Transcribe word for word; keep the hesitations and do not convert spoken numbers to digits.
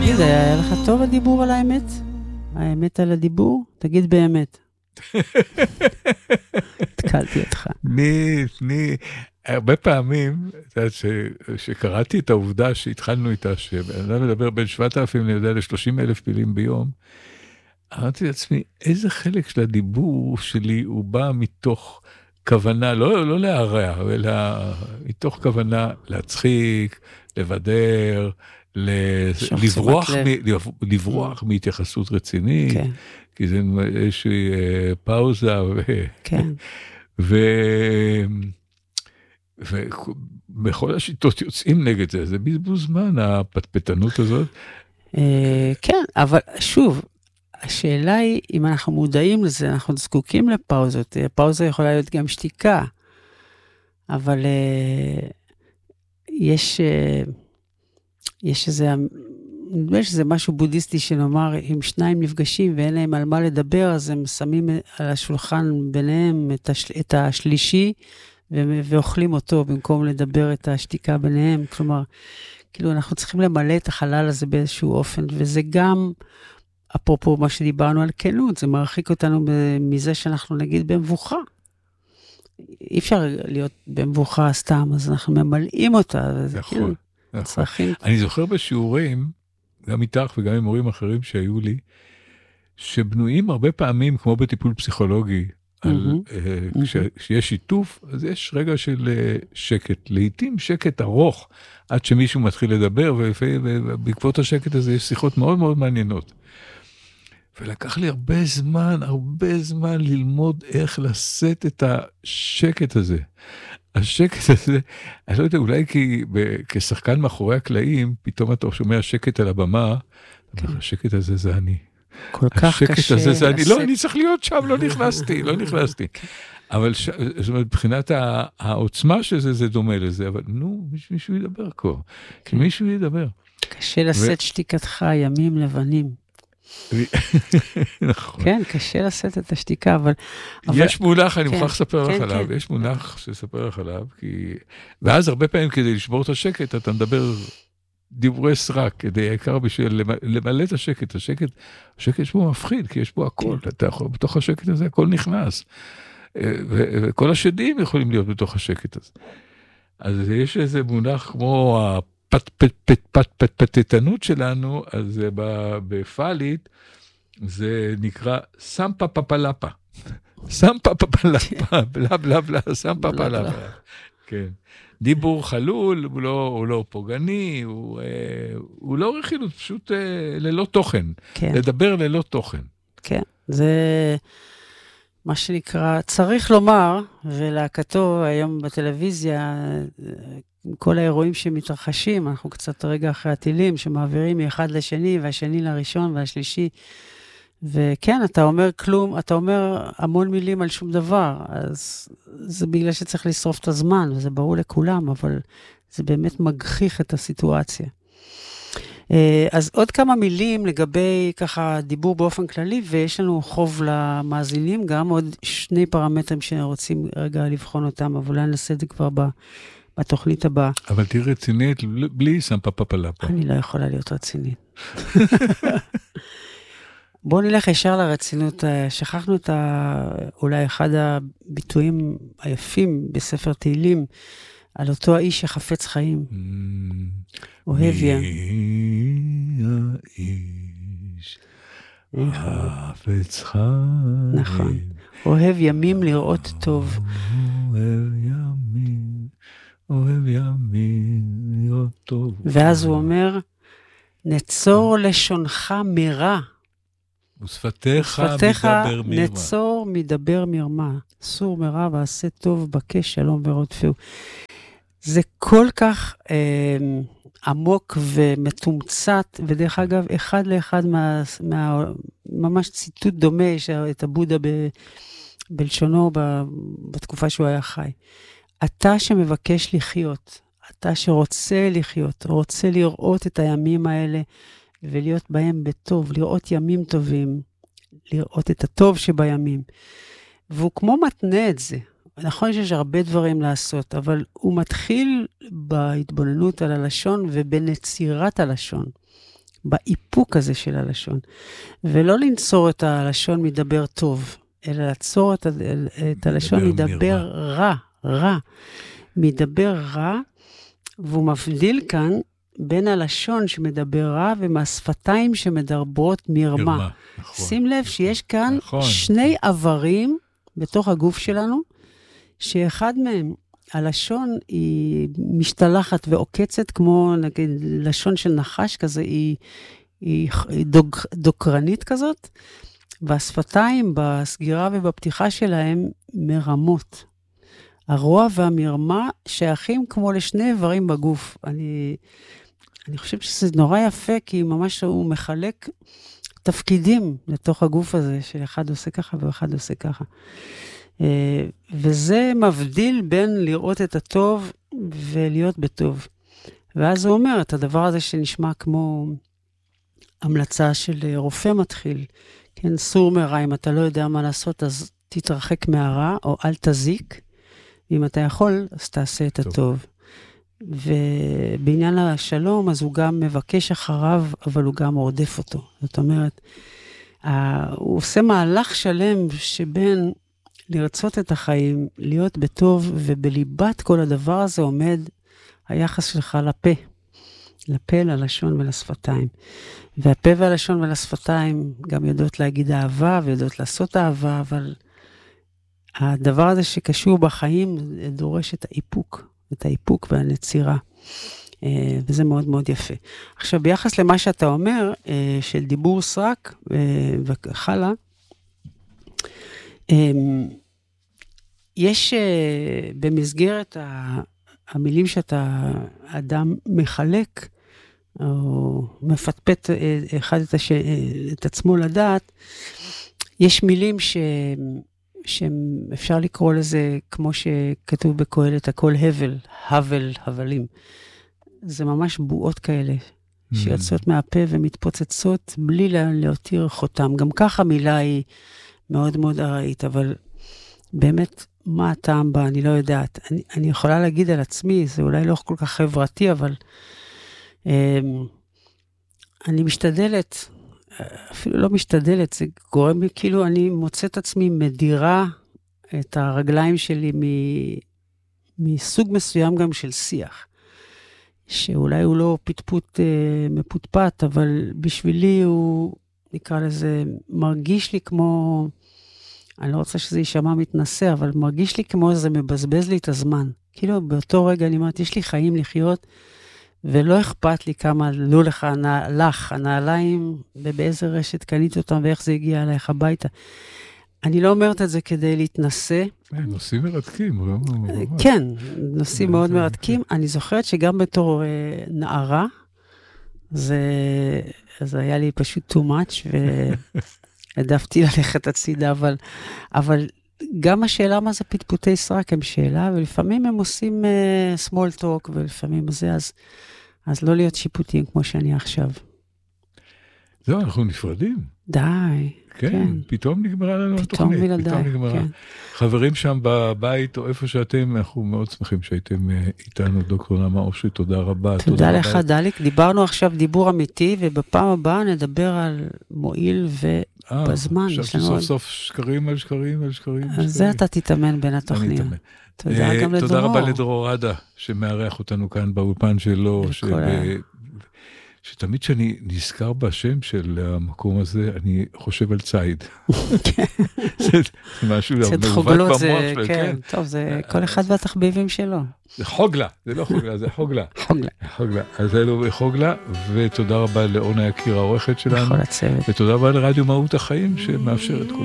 תגיד, היה לך טוב הדיבור על האמת? האמת על הדיבור? תגיד באמת. התקלתי אותך. אני, אני, הרבה פעמים, שקראתי את העובדה שהתחלנו איתה, שאדם מדבר בין שבעת אלפים, אני יודע, ל-שלושים אלף מילים ביום, אמרתי לעצמי, איזה חלק של הדיבור שלי הוא בא מתוך כוונה, לא, לא להרע, אלא מתוך כוונה להצחיק, לבדר, לברוח, מ, לברוח מהתייחסות רצינית, כן. כי זה איזושהי פאוזה, ו... כן. ו... ובכל השיטות יוצאים נגד זה, זה בזבוז זמן, הפטפטנות הזאת. כן, אבל שוב, השאלה היא, אם אנחנו מודעים לזה, אנחנו זקוקים לפאוזות, פאוזה יכולה להיות גם שתיקה, אבל יש, יש איזה, נדמה שזה משהו בודהיסטי שנאמר, אם שניים נפגשים ואין להם על מה לדבר, אז הם שמים על השולחן ביניהם את, השל, את השלישי, ואוכלים אותו במקום לדבר את השתיקה ביניהם, כלומר, כאילו אנחנו צריכים למלא את החלל הזה באיזשהו אופן, וזה גם, אפרופו מה שדיברנו על כנות, זה מרחיק אותנו מזה שאנחנו נגיד במבוכה. אי אפשר להיות במבוכה סתם, אז אנחנו ממלאים אותה. נכון, כאילו, נכון. צריכים... אני זוכר בשיעורים, גם איתך וגם עם מורים אחרים שהיו לי, שבנויים הרבה פעמים, כמו בטיפול פסיכולוגי, על, mm-hmm. כש, כשיש שיתוף, אז יש רגע של שקט, לעתים שקט ארוך, עד שמישהו מתחיל לדבר, ובעקבות השקט הזה יש שיחות מאוד מאוד מעניינות. ולקח לי הרבה זמן, הרבה זמן ללמוד איך לשאת את השקט הזה. השקט הזה, אני לא יודע, אולי כי כשחקן מאחורי הקלעים, פתאום אתה שומע שקט על הבמה, כן. השקט הזה זה אני. כל כך קשה. הזה, זה אני, לא, אני צריך להיות שם, לא נכנסתי, לא נכנסתי. אבל ש... זאת אומרת, מבחינת העוצמה של זה, זה דומה לזה, אבל נו, מישהו ידבר כבר. כן. מישהו ידבר. קשה לשאת שתיקתך ימים לבנים. נכון. כן, קשה לשאת את השתיקה, אבל... יש מונח, אני מוכרח לספר לך עליו, יש מונח שספר לך עליו, כי... ואז הרבה פעמים כדי לשבור את השקט, אתה מדבר... דיבורי סרק, כדי העיקר בשביל למלא את השקט. השקט, השקט יש בו מפחיד, כי יש בו הכל. אתה יכול, בתוך השקט הזה הכל נכנס. וכל השדים יכולים להיות בתוך השקט הזה. אז יש איזה מונח כמו הפטפטנות שלנו, אז בפאלית, זה נקרא סמפה פפלפה. סמפה פפלפה, בלה בלה בלה, סמפה פפלפה. כן. דיבור חלול, הוא לא, הוא לא פוגעני, הוא, הוא לא רכילות, פשוט ללא תוכן. כן. לדבר ללא תוכן. כן, זה מה שנקרא, צריך לומר, ולהקתו היום בטלוויזיה, כל האירועים שמתרחשים, אנחנו קצת רגע אחרי הטילים, שמעבירים מאחד לשני, והשני לראשון והשלישי, וכן, אתה אומר כלום, אתה אומר המון מילים על שום דבר, אז זה בגלל שצריך לשרוף את הזמן, וזה ברור לכולם, אבל זה באמת מגחיך את הסיטואציה. אז עוד כמה מילים לגבי ככה דיבור באופן כללי, ויש לנו חוב למאזינים, גם עוד שני פרמטרים שרוצים רגע לבחון אותם, אבל אולי נעשה את זה כבר בתוכנית הבאה. אבל תהיה רצינית בלי סמפה פפלפה. אני לא יכולה להיות רצינית. בואו נלך ישר לרצינות, שכחנו את ה... אולי אחד הביטויים היפים בספר תהילים, על אותו האיש שחפץ חיים. אוהביה. מי האיש חפץ חיים. נכון. אוהב ימים לראות טוב. אוהב ימים, אוהב ימים לראות טוב. ואז הוא אומר, נצור לשונך מרע. ושפתיך מדבר מרמה. נצור מדבר מרמה. סור מרע ועשה טוב בקש שלום ורודפהו. זה כל כך אה, עמוק ומתומצת, ודרך אגב, אחד לאחד מה, מה, ממש ציטוט דומה, את הבודה ב, בלשונו ב, בתקופה שהוא היה חי. אתה שמבקש לחיות, אתה שרוצה לחיות, רוצה לראות את הימים האלה, ולהיות בהם בטוב, לראות ימים טובים, לראות את הטוב שבימים. והוא כמו מתנה את זה. נכון שיש הרבה דברים לעשות, אבל הוא מתחיל בהתבוננות על הלשון ובנצירת הלשון. באיפוק הזה של הלשון. ולא לנצור את הלשון מדבר טוב, אלא לעצור את, את הלשון מדבר רע, רע. מדבר רע, והוא מבדיל כאן בין הלשון שמדבר רע ומהשפתיים שמדברות מרמה. מרמה נכון, שים לב נכון, שיש כאן נכון. שני עברים בתוך הגוף שלנו, שאחד מהם, הלשון היא משתלחת ועוקצת, כמו נגיד לשון של נחש כזה, היא, היא, היא דוג, דוקרנית כזאת, והשפתיים בסגירה ובפתיחה שלהם מרמות. הרוע והמרמה שייכים כמו לשני איברים בגוף. אני, אני חושב שזה נורא יפה, כי ממש הוא מחלק תפקידים לתוך הגוף הזה, שאחד עושה ככה ואחד עושה ככה. וזה מבדיל בין לראות את הטוב ולהיות בטוב. ואז הוא אומר, את הדבר הזה שנשמע כמו המלצה של רופא מתחיל, כן, סור מרע, אם אתה לא יודע מה לעשות, אז תתרחק מהרע, או אל תזיק, ואם אתה יכול, אז תעשה את הטוב. ובעניין השלום, אז הוא גם מבקש אחריו, אבל הוא גם עורדף אותו. זאת אומרת, הוא עושה מהלך שלם שבין לרצות את החיים, להיות בטוב, ובליבת כל הדבר הזה עומד היחס שלך לפה. לפה, ללשון ולשפתיים. והפה והלשון ולשפתיים גם יודעות להגיד אהבה, ויודעות לעשות אהבה, אבל הדבר הזה שקשור בחיים דורש את האיפוק, את האיפוק והנצירה. וזה מאוד מאוד יפה. עכשיו, ביחס למה שאתה אומר, של דיבור סרק וחלה, יש במסגרת המילים שאתה אדם מחלק, או מפטפט אחד את, הש... את עצמו לדעת, יש מילים ש... שאפשר לקרוא לזה, כמו שכתוב בקהלת, הכל הבל, הבל, הבלים. זה ממש בועות כאלה, mm. שיוצאות מהפה ומתפוצצות, בלי להותיר חותם. גם ככה מילה היא מאוד מאוד ארעית, אבל באמת, מה הטעם בה, אני לא יודעת. אני, אני יכולה להגיד על עצמי, זה אולי לא כל כך חברתי, אבל אני משתדלת, אפילו לא משתדלת, זה גורם לי, כאילו אני מוצאת עצמי מדירה את הרגליים שלי מסוג מסוים גם של שיח, שאולי הוא לא פטפוט מפוטפט, אבל בשבילי הוא, נקרא לזה, מרגיש לי כמו, אני לא רוצה שזה יישמע מתנסה, אבל מרגיש לי כמו זה מבזבז לי את הזמן. כאילו באותו רגע אני אומרת, יש לי חיים לחיות, ולא אכפת לי כמה עלו לך, לך, הנעליים, ובאיזה רשת קנית אותם, ואיך זה הגיע עליך הביתה. אני לא אומרת את זה כדי להתנסה. נושאים מרתקים. כן, נושאים מאוד מרתקים. אני זוכרת שגם בתור נערה, זה היה לי פשוט too much, והעדפתי ללכת הצידה, אבל גם השאלה מה זה פטפוטי סרק הם שאלה, ולפעמים הם עושים uh, small talk, ולפעמים זה, אז, אז לא להיות שיפוטים כמו שאני עכשיו. זהו, אנחנו נפרדים. די. כן, כן. פתאום נגמרה לנו התוכנית. פתאום מלעדי, כן. חברים שם בבית, או איפה שאתם, אנחנו מאוד שמחים שהייתם איתנו, דוקטור נעמה אושרי, תודה רבה. תודה, תודה לך, דליק. דיברנו עכשיו דיבור אמיתי, ובפעם הבאה נדבר על מועיל ובזמן. עכשיו שסוף סוף שקרים על שקרים על שקרים. אז זה אתה תתאמן בין התוכניות. תודה גם לדרור. תודה רבה לדרור עדה, שמארח אותנו כאן באולפן שלו, שתמיד שאני נזכר בשם של המקום הזה, אני חושב על צייד. זה משהו מעוות במוח שלו. כן, טוב, זה כל אחד והתחביבים שלו. זה חוגלה, זה לא חוגלה, זה חוגלה. חוגלה. חוגלה. אז זה לא חוגלה, ותודה רבה לאורנה יקיר העורכת שלנו. לכל הצוות. ותודה רבה לרדיו מהות החיים, שמאפשר את כל